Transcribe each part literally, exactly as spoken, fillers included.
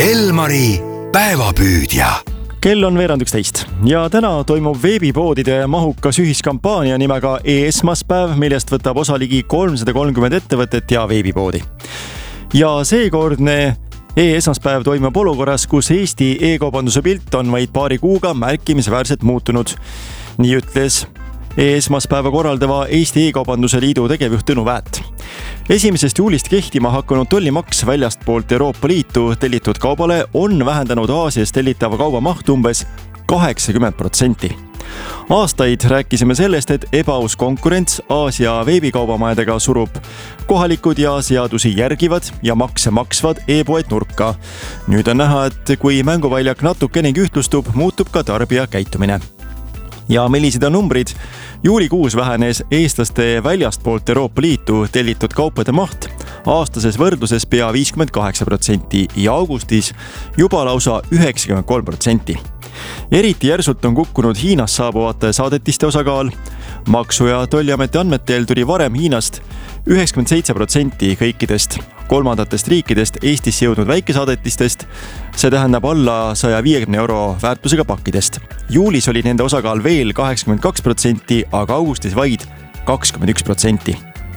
Elmari päevapüüdja. Kell on veerand üksteist ja täna toimub veebipoodide mahukas ühiskampaania nimega e-esmaspäev, millest võtab osa ligi kolmsada kolmkümmend ettevõtet ja veebipoodi. Ja seekordne e-esmaspäev toimub olukorras, kus Eesti e-kaubanduse pilt on vaid paari kuuga märkimisväärselt muutunud. Nii ütles e-esmaspäeva korraldava Eesti e-kaubanduse liidu tegevjuht Tõnu Väät. Esimesest juulist kehtima hakanud tollimaks väljastpoolt Euroopa Liitu tellitud kaubale on vähendanud Aasias tellitava kauba maht umbes kaheksakümmend protsenti. Aastaid rääkisime sellest, et ebaaus konkurents Aasia veebikaubamajadega surub kohalikud ja seadusi järgivad ja makse maksvad e-poed nurka. Nüüd on näha, et kui mänguväljak natukenegi ühtlustub, muutub ka tarbija käitumine. Ja millised on numbrid? Juulikuus vähenes eestlaste väljastpoolt Euroopa Liitu tellitud kaupade maht aastases võrdluses pea viiskümmend kaheksa protsenti ja augustis juba lausa üheksakümmend kolm protsenti. Eriti järsult on kukkunud Hiinast saabuvate saadetiste osakaal. Maksu- ja tolliameti andmetel tuli varem Hiinast üheksakümmend seitse protsenti kõikidest kolmandatest riikidest Eestisse jõudnud väikesaadetistest, see tähendab alla saja viiekümne euro väärtusega pakkidest. Juulis oli nende osakaal veel kaheksakümmend kaks protsenti, aga augustis vaid kakskümmend üks protsenti.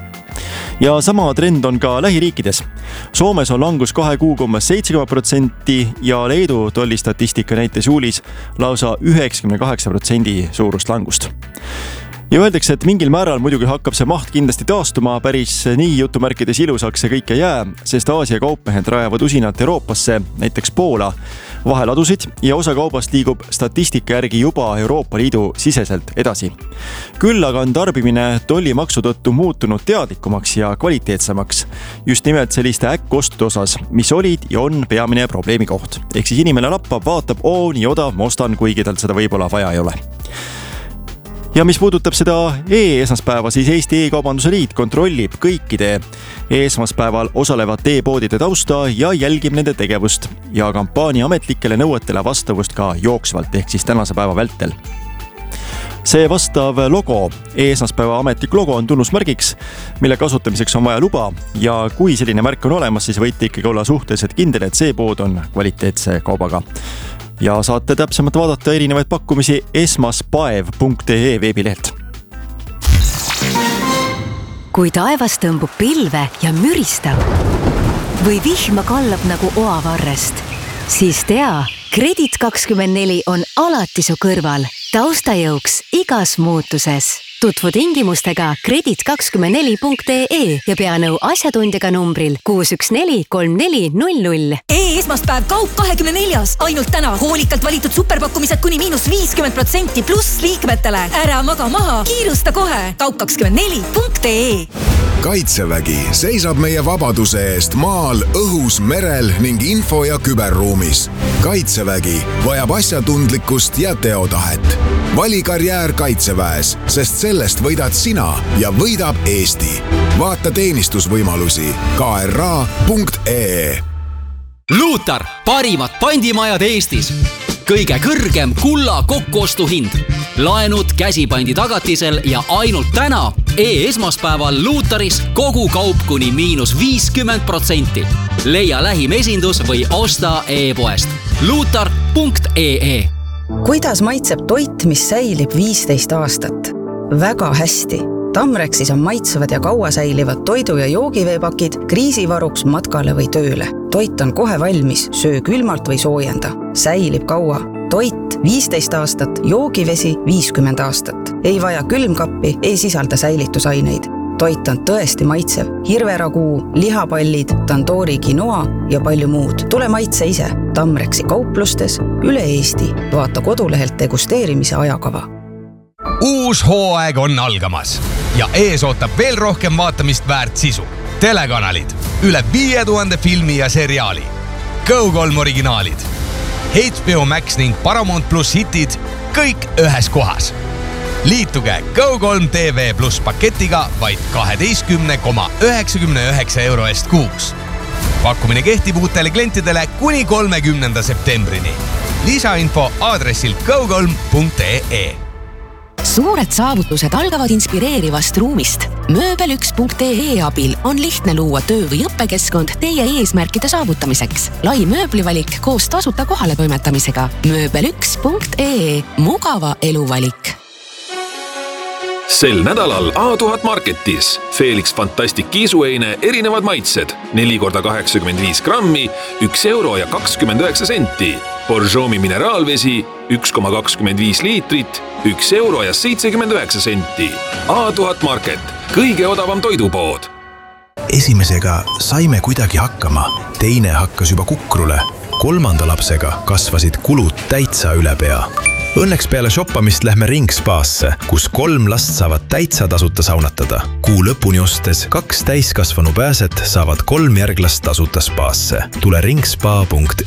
Ja sama trend on ka lähiriikides. Soomes on langus kahe kuuga umbes seitsekümmend protsenti ja Leedu tollistatistika näitas juulis lausa üheksakümmend kaheksa protsenti suurust langust. Ja öeldakse, et mingil määral muidugi hakkab see maht kindlasti taastuma, päris nii jutumärkides ilusaks see kõik ei jää, sest Aasia kaupmehed rajavad usinat Euroopasse, näiteks Poola, vaheladusid ja osa kaubast liigub statistika järgi juba Euroopa Liidu siseselt edasi. Küll aga on tarbimine tollimaksu tõttu muutunud teadlikumaks ja kvaliteetsemaks, just nimelt selliste äkkostude osas, mis olid ja on peamine probleemi koht. Ehk siis inimene lappab, vaatab, oo, nii odav, ma ostan, kuigi tal seda võib-olla vaja ei ole. Ja mis puudutab seda e-esmaspäeva, siis Eesti e-kaubanduse liit kontrollib kõikide e-esmaspäeval osalevat e-poodide tausta ja jälgib nende tegevust ja kampaania ametlikele nõuetele vastavust ka jooksvalt ehk siis tänase päeva vältel. See vastav logo, e-esmaspäeva ametlik logo on tunnusmärgiks, mille kasutamiseks on vaja luba ja kui selline märk on olemas, siis võite ikkagi olla suhteliselt kindel, et see pood on kvaliteetse kaubaga. Ja saate täpsemalt vaadata erinevaid pakkumisi esmaspäev punkt ee veebilehelt. Kui taevas tõmbub pilve ja müristab või vihma kallab nagu oavarrest, siis tea, Kredit kakskümmend neli on alati su kõrval, taustajõuks igas muutuses. Tutvu tingimustega kredit kakskümmend neli punkt ee ja pea nõu asjatundjaga numbril kuus üks neli kolm neli null null. E-esmaspäev kaup kahekümne neljas. Ainult täna hoolikalt valitud superpakkumised kuni miinus viiskümmend protsenti pluss liikmetele. Ära maga maha, kiirusta kohe. kaup kakskümmend neli punkt ee. Kaitsevägi seisab meie vabaduse eest maal, õhus, merel ning info- ja küberruumis. Kaitsevägi vajab asjatundlikkust ja teotahet. Vali karjäär Kaitseväes, sest sellest võidad sina ja võidab Eesti. Vaata teenistusvõimalusi ka er a punkt ee. Luutar, parimad pandimajad Eestis. Kõige kõrgem kulla kokkuostuhind. Laenud käsipandi tagatisel ja ainult täna e-esmaspäeval Luutaris kogu kaup kuni miinus viiskümmend protsenti. Leia lähim esindus või osta e-poest. luutar punkt ee. Kuidas maitseb toit, mis säilib viisteist aastat? Väga hästi. Tamrexis on maitsevad ja kaua säilivad toidu- ja joogiveepakid kriisivaruks matkale või tööle. Toit on kohe valmis, söö külmalt või soojenda. Säilib kaua. Toit viisteist aastat, joogivesi viiskümmend aastat. Ei vaja külmkappi, ei sisalda säilitusaineid. Toit on tõesti maitsev. Hirveraguu, lihapallid, tandoori quinoa ja palju muud. Tule maitse ise. Tamrexi kauplustes üle Eesti. Vaata kodulehelt degusteerimise ajakava. Uus hooaeg on algamas ja ees ootab veel rohkem vaatamist väärt sisu. Telekanalid, üle viie tuhande filmi ja seriaali. Go kolm originaalid, H B O Max ning Paramount Plus hitid, kõik ühes kohas. Liituge Go kolm T V Plus paketiga vaid kaheteistkümne koma üheksakümne üheksa euro eest kuus. Pakkumine kehtib uutele klientidele kuni kolmekümnenda septembrini. Lisainfo aadressil go kolm punkt ee. Suured saavutused algavad inspireerivast ruumist. mööbel üks punkt ee abil on lihtne luua töö- või õppekeskkond teie eesmärkide saavutamiseks. Lai mööblivalik koos tasuta kohale toimetamisega. mööbel üks punkt ee. Mugava eluvalik. Sel nädalal A tuhat Marketis Felix Fantastic kiisueine erinevad maitsed neli korda kaheksakümmend viis grammi, üks euro ja kakskümmend üheksa senti. Borjomi mineraalvesi üks koma kakskümmend viis liitrit, üks euro ja seitsekümmend üheksa senti. A tuhat Market, kõige odavam toidupood. Esimesega saime kuidagi hakkama, teine hakkas juba kukrule. Kolmanda lapsega kasvasid kulud täitsa üle pea. Õnneks peale shoppamist lähme Ringspaasse, kus kolm last saavad täitsa tasuta saunatada. Kuu lõpuni ostes kaks täiskasvanu pääset saavad kolm järglast tasuta spaasse. Tule ringspa punkt